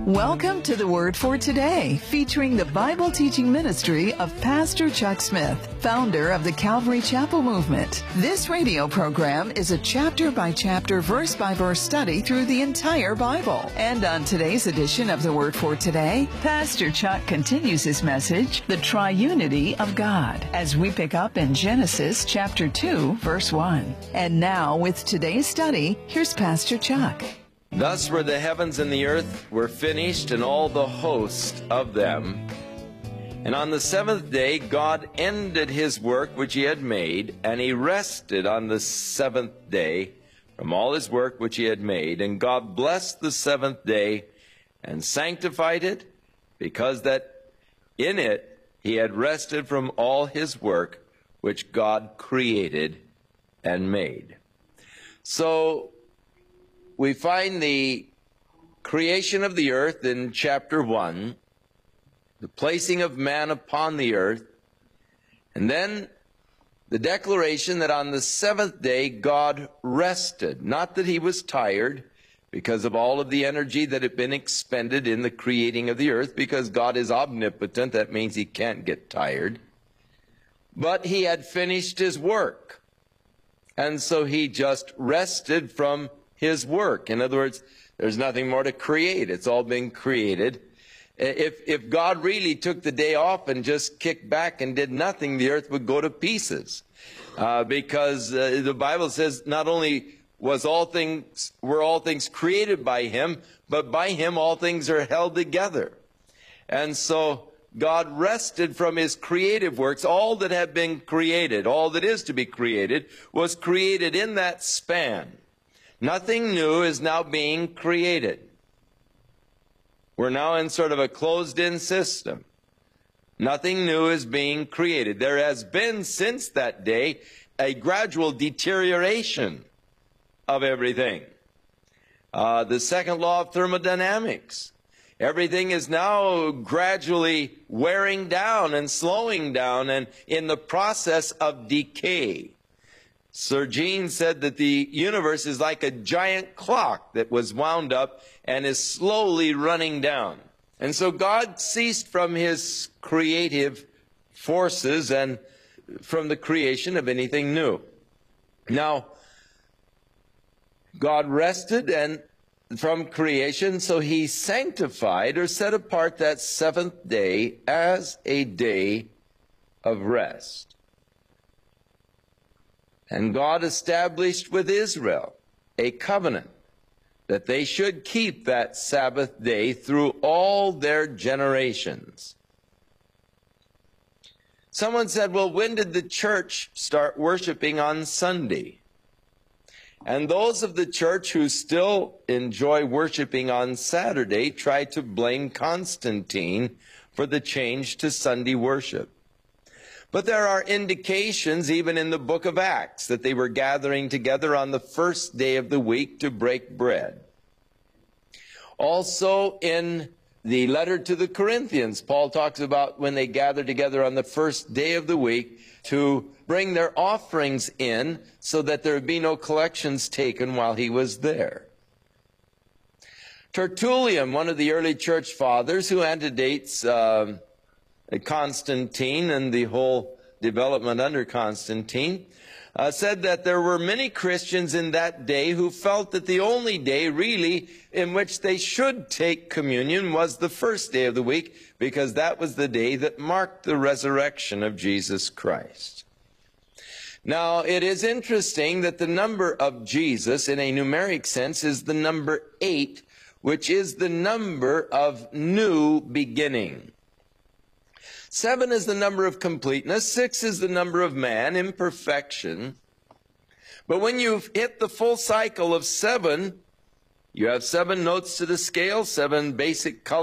Welcome to the Word for Today, featuring the Bible teaching ministry of Pastor Chuck Smith, founder of the Calvary Chapel Movement. This radio program is a chapter-by-chapter, verse-by-verse study through the entire Bible. And on today's edition of the Word for Today, Pastor Chuck continues his message, The Triunity of God, as we pick up in Genesis chapter 2, verse 1. And now, with today's study, here's Pastor Chuck. Thus were the heavens and the earth were finished, and all the host of them. And on the seventh day God ended his work which he had made, and he rested on the seventh day from all his work which he had made. And God blessed the seventh day and sanctified it, because that in it he had rested from all his work which God created and made. So we find the creation of the earth in chapter 1, the placing of man upon the earth, and then the declaration that on the seventh day God rested. Not that he was tired because of all of the energy that had been expended in the creating of the earth, because God is omnipotent. That means he can't get tired. But he had finished his work, and so he just rested from his work. In other words, there's nothing more to create. It's all been created. If God really took the day off and just kicked back and did nothing, the earth would go to pieces. Because the Bible says not only were all things created by him, but by him all things are held together. And so God rested from his creative works. All that had been created, all that is to be created, was created in that span. Nothing new is now being created. We're now in sort of a closed-in system. Nothing new is being created. There has been, since that day, a gradual deterioration of everything. The second law of thermodynamics. Everything is now gradually wearing down and slowing down and in the process of decay. Sir Jean said that the universe is like a giant clock that was wound up and is slowly running down. And so God ceased from his creative forces and from the creation of anything new. Now, God rested and from creation, so he sanctified or set apart that seventh day as a day of rest. And God established with Israel a covenant that they should keep that Sabbath day through all their generations. Someone said, well, when did the church start worshiping on Sunday? And those of the church who still enjoy worshiping on Saturday try to blame Constantine for the change to Sunday worship. But there are indications, even in the book of Acts, that they were gathering together on the first day of the week to break bread. Also, in the letter to the Corinthians, Paul talks about when they gathered together on the first day of the week to bring their offerings in so that there would be no collections taken while he was there. Tertullian, one of the early church fathers who antedates Constantine and the whole development under Constantine, said that there were many Christians in that day who felt that the only day really in which they should take communion was the first day of the week, because that was the day that marked the resurrection of Jesus Christ. Now, it is interesting that the number of Jesus in a numeric sense is the number 8, which is the number of new beginning. 7 is the number of completeness. 6 is the number of man, imperfection. But when you've hit the full cycle of 7, you have 7 notes to the scale, 7 basic colors.